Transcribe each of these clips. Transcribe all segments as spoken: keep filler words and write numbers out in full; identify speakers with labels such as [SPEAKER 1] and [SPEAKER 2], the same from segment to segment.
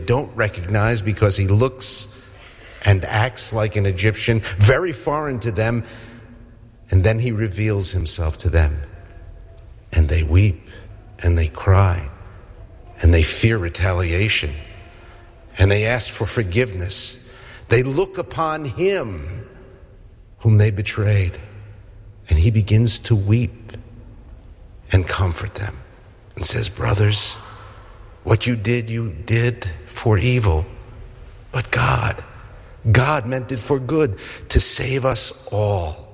[SPEAKER 1] don't recognize because he looks and acts like an Egyptian, very foreign to them. And then he reveals himself to them. And they weep and they cry and they fear retaliation and they ask for forgiveness. They look upon him whom they betrayed, and he begins to weep and comfort them and says, brothers, what you did, you did for evil, but God, God meant it for good, to save us all,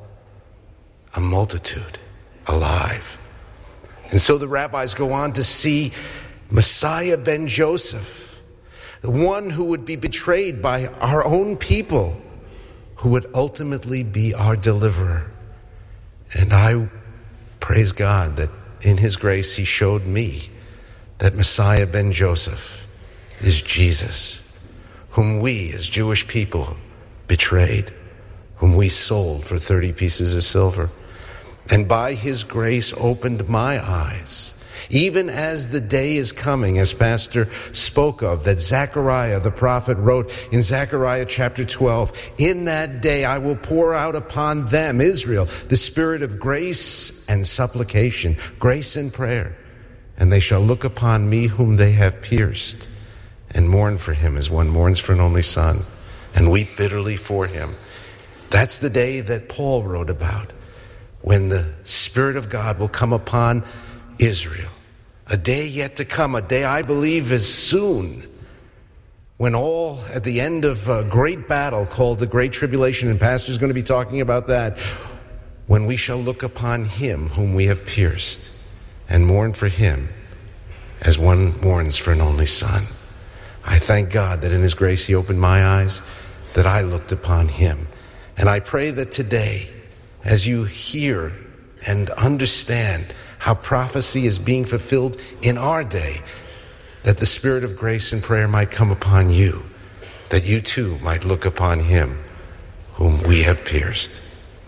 [SPEAKER 1] a multitude alive. And so the rabbis go on to see Messiah ben Joseph, the one who would be betrayed by our own people, who would ultimately be our deliverer. And I praise God that in his grace he showed me that Messiah ben Joseph is Jesus, whom we as Jewish people betrayed, whom we sold for thirty pieces of silver. And by his grace opened my eyes, even as the day is coming, as Pastor spoke of, that Zechariah the prophet wrote in Zechariah chapter twelve, in that day I will pour out upon them, Israel, the spirit of grace and supplication, grace and prayer. And they shall look upon me whom they have pierced, and mourn for him as one mourns for an only son, and weep bitterly for him. That's the day that Paul wrote about, when the Spirit of God will come upon Israel. A day yet to come, a day I believe is soon, when all at the end of a great battle called the Great Tribulation, and Pastor's going to be talking about that, when we shall look upon him whom we have pierced and mourn for him as one mourns for an only son. I thank God that in his grace he opened my eyes, that I looked upon him. And I pray that today, as you hear and understand how prophecy is being fulfilled in our day, that the spirit of grace and prayer might come upon you, that you too might look upon him whom we have pierced.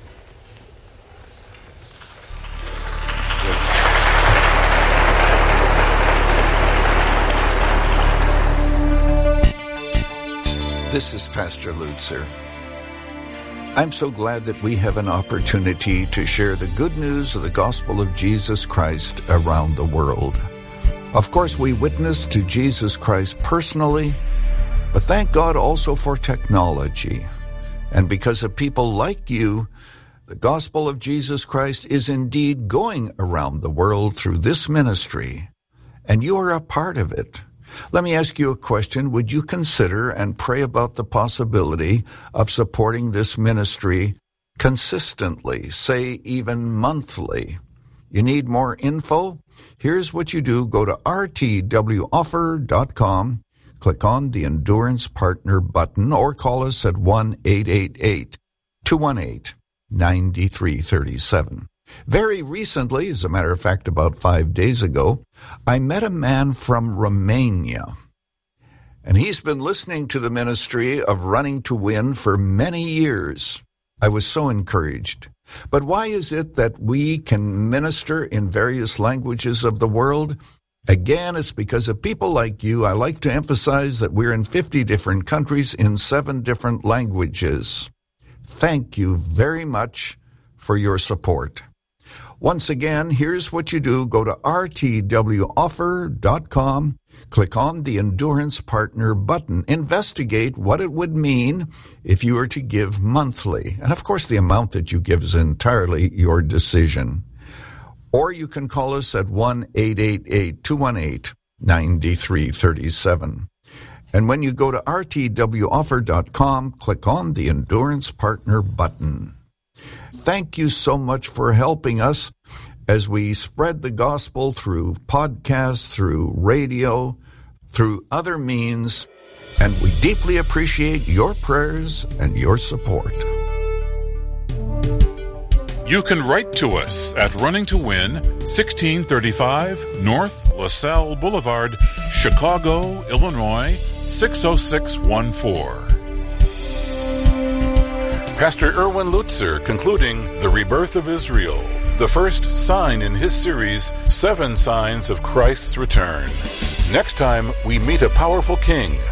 [SPEAKER 2] This is Pastor Lutzer. I'm so glad that we have an opportunity to share the good news of the gospel of Jesus Christ around the world. Of course, we witness to Jesus Christ personally, but thank God also for technology. And because of people like you, the gospel of Jesus Christ is indeed going around the world through this ministry, and you are a part of it. Let me ask you a question. Would you consider and pray about the possibility of supporting this ministry consistently, say even monthly? You need more info? Here's what you do. Go to r t w offer dot com, click on the Endurance Partner button, or call us at one eight eight eight, two one eight, nine three three seven. Very recently, as a matter of fact, about five days ago, I met a man from Romania. And he's been listening to the ministry of Running to Win for many years. I was so encouraged. But why is it that we can minister in various languages of the world? Again, it's because of people like you. I like to emphasize that we're in fifty different countries in seven different languages. Thank you very much for your support. Once again, here's what you do. Go to r t w offer dot com, click on the Endurance Partner button. Investigate what it would mean if you were to give monthly. And of course, the amount that you give is entirely your decision. Or you can call us at one eight eight eight, two one eight, nine three three seven. And when you go to r t w offer dot com, click on the Endurance Partner button. Thank you so much for helping us as we spread the gospel through podcasts, through radio, through other means, and we deeply appreciate your prayers and your support.
[SPEAKER 3] You can write to us at Running to Win, sixteen thirty-five North LaSalle Boulevard, Chicago, Illinois, six oh six one four. Pastor Erwin Lutzer concluding The Rebirth of Israel, the first sign in his series, Seven Signs of Christ's Return. Next time, we meet a powerful king